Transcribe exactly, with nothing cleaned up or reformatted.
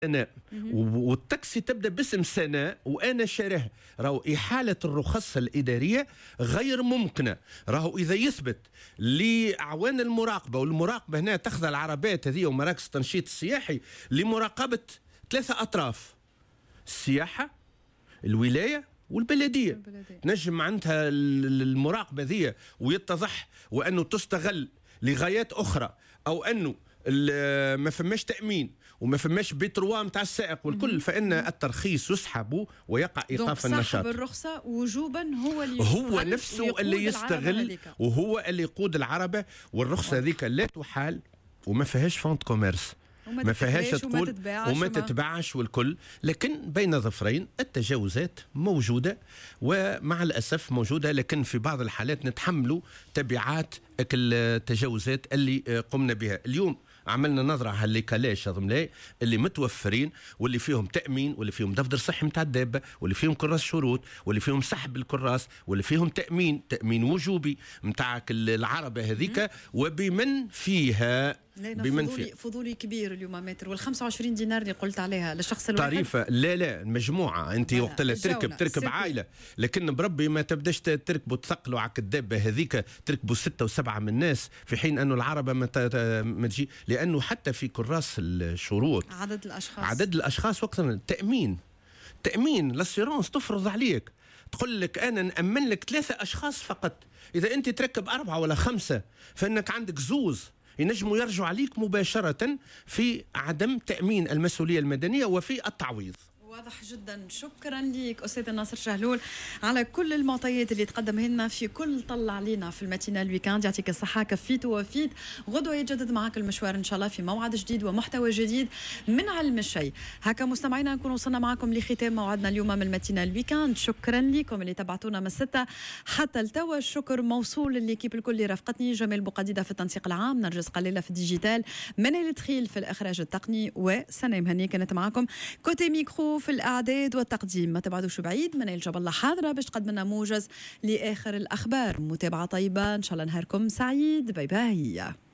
سناء، والتاكسي تبدا باسم سناء وانا شاريه. راهو احاله الرخص الاداريه غير ممكنه. راهو اذا يثبت لاعوان المراقبه، والمراقبه هنا تاخذ العربات هذه ومراكز التنشيط السياحي لمراقبه ثلاثه اطراف: السياحه، الولايه، والبلديه. نجم عندها المراقبه ذي ويتضح وانه تستغل لغايات اخرى، او انه ما فماش تأمين وما فماش بتروا نتاع السائق والكل، فإن الترخيص يسحب ويقع إيقاف النشاط. صاحب الرخصة وجوبا هو اللي هو نفسه اللي يستغل وهو اللي يقود العربة، والرخصة هذيك لا تحال وما فيهاش فونت كوميرس، ما فيهاش تقول وما تتباعش والكل. لكن بين ظفرين التجاوزات موجودة ومع الأسف موجودة، لكن في بعض الحالات نتحملوا تبعات التجاوزات اللي قمنا بها. اليوم عملنا نظرة على الليكالاش هذوما اللي متوفرين، واللي فيهم تأمين، واللي فيهم دفتر صحي متاع الدابة، واللي فيهم كراس شروط، واللي فيهم سحب الكراس، واللي فيهم تأمين تأمين وجوبي متاع العربة هذيك وبمن فيها. بمن فضولي, فضولي كبير اليوم متر، وال خمسة وعشرين دينار اللي قلت عليها للشخص الواحد تعريفة. لا لا مجموعة، انت وقت لا تركب تركب عائلة، لكن بربي ما تبداش تركبوا تثقلوا على الدابة هذيك تركبوا ستة وسبعة من الناس، في حين انه العربة ما تجي، لانه حتى في كراس الشروط عدد الاشخاص عدد الاشخاص وقت التأمين تأمين لاسيرونس تفرض عليك، تقول لك انا نأمن لك ثلاثة اشخاص فقط. اذا انت تركب اربعة ولا خمسة فانك عندك زوز ينجموا يرجعوا عليك مباشرة في عدم تأمين المسؤولية المدنية وفي التعويض. واضح جدا. شكرا لك أستاذ ناصر شهلول على كل المعطيات اللي تقدمها لنا في كل طلع علينا في الماتينال ويكاند. يعطيك الصحة. كفيت ووفيت. غدوة يتجدد معك المشوار إن شاء الله في موعد جديد ومحتوى جديد من علم الشيء. هكا مستمعينا نكون وصلنا معكم لختام موعدنا اليوم من الماتينال ويكاند. شكرا لكم اللي تبعتونا من الستة حتى التوا. الشكر موصول للكيب الكل اللي رافقتني: جميل بوقديدة في التنسيق العام، نرجس قليلة في الديجيتال، منال تخيل في الإخراج التقني، وسنة مهني كانت معكم كوتي ميكرو في الإعداد والتقديم. ما تبعدوش بعيد، منال جاب الله حاضرة باش تقدم لنا موجز لآخر الأخبار. متابعة طيبة إن شاء الله، نهاركم سعيد. باي باي.